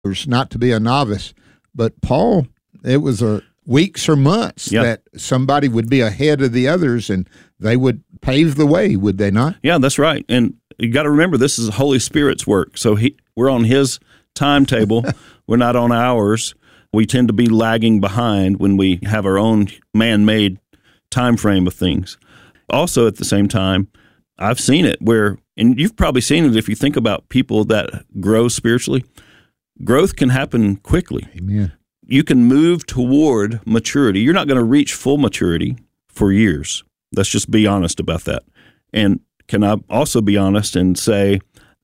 not to be a novice. But Paul, it was weeks or months that somebody would be ahead of the others, and they would pave the way, would they not? Yeah, that's right. And you got to remember, this is the Holy Spirit's work. So we're on His timetable. We're not on ours. We tend to be lagging behind when we have our own man-made time frame of things. Also, at the same time, I've seen it where, and you've probably seen it if you think about people that grow spiritually, growth can happen quickly. Amen. You can move toward maturity. You're not going to reach full maturity for years. Let's just be honest about that. And can I also be honest and say,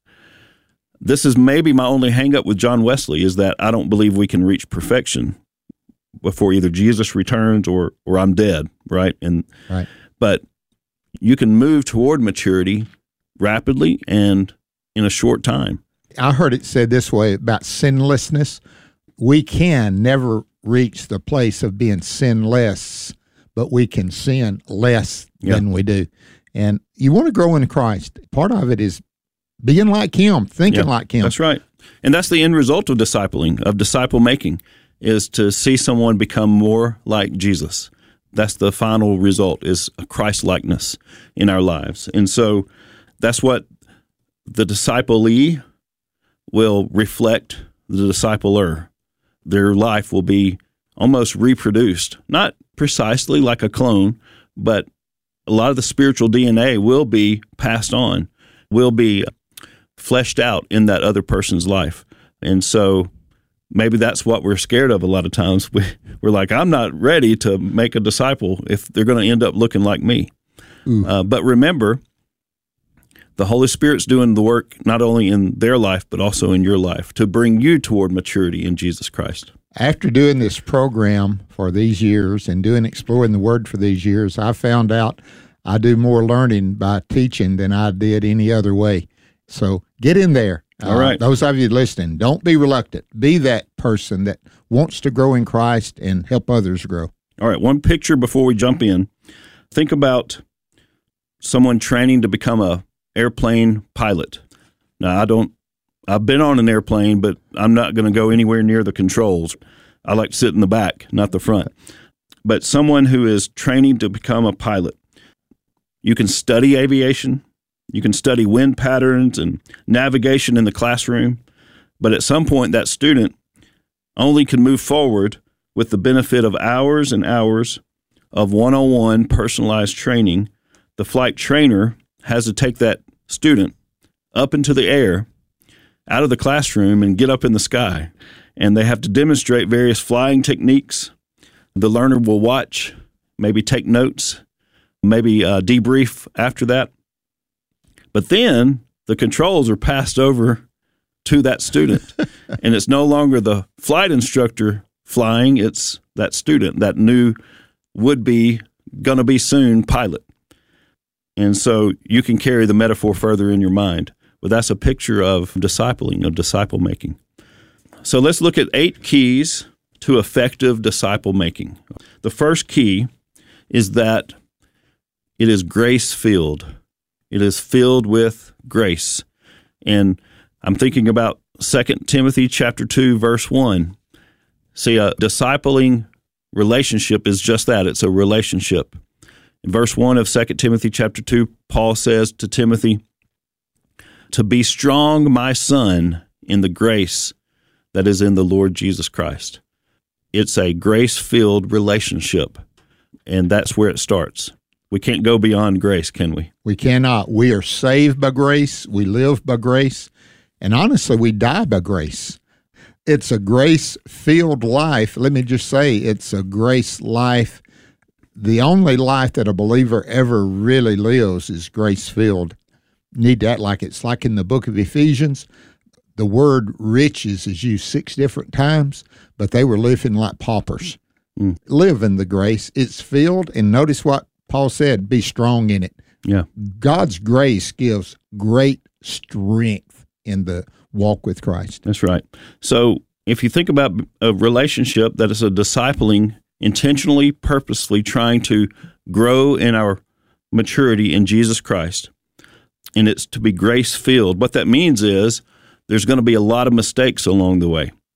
this is maybe my only hang-up with John Wesley, is that I don't believe we can reach perfection before either Jesus returns or I'm dead, right? Right. But you can move toward maturity rapidly and in a short time. I heard it said this way about sinlessness. We can never reach the place of being sinless, but we can sin less than we do. And you want to grow in Christ. Part of it is being like Him, thinking like Him. That's right. And that's the end result of discipling, of disciple making, is to see someone become more like Jesus. That's the final result, is a Christ-likeness in our lives. And so that's what the disciplee will reflect the discipler. Their life will be almost reproduced, not precisely like a clone, but a lot of the spiritual DNA will be passed on, will be fleshed out in that other person's life. And so maybe that's what we're scared of a lot of times. We're like, I'm not ready to make a disciple if they're going to end up looking like me. But remember, the Holy Spirit's doing the work not only in their life, but also in your life to bring you toward maturity in Jesus Christ. After doing this program for these years and exploring the Word for these years, I found out I do more learning by teaching than I did any other way. So get in there. All right. Those of you listening, don't be reluctant. Be that person that wants to grow in Christ and help others grow. All right. One picture before we jump in. Think about someone training to become a airplane pilot. Now, I've been on an airplane, but I'm not going to go anywhere near the controls. I like to sit in the back, not the front. But someone who is training to become a pilot, you can study aviation. You can study wind patterns and navigation in the classroom, but at some point that student only can move forward with the benefit of hours and hours of one-on-one personalized training. The flight trainer has to take that student up into the air, out of the classroom, and get up in the sky. And they have to demonstrate various flying techniques. The learner will watch, maybe take notes, maybe debrief after that. But then the controls are passed over to that student, and it's no longer the flight instructor flying, it's that student, that new would-be, gonna-be soon pilot. And so you can carry the metaphor further in your mind, but that's a picture of discipling, of disciple making. So let's look at 8 keys to effective disciple making. The first key is that it is grace-filled. It is filled with grace. And I'm thinking about 2 Timothy chapter 2, verse 1. See, a discipling relationship is just that. It's a relationship. In verse 1 of 2 Timothy chapter 2, Paul says to Timothy, "To be strong, my son, in the grace that is in the Lord Jesus Christ." It's a grace-filled relationship, and that's where it starts. We can't go beyond grace, can we? We cannot. We are saved by grace. We live by grace. And honestly, we die by grace. It's a grace-filled life. Let me just say, it's a grace life. The only life that a believer ever really lives is grace-filled. Need that like it's like in the book of Ephesians. The word riches is used 6 different times, but they were living like paupers. Live in the grace. It's filled, and notice what Paul said, be strong in it. Yeah. God's grace gives great strength in the walk with Christ. That's right. So if you think about a relationship that is a discipling, intentionally, purposefully trying to grow in our maturity in Jesus Christ, and it's to be grace-filled, what that means is there's going to be a lot of mistakes along the way.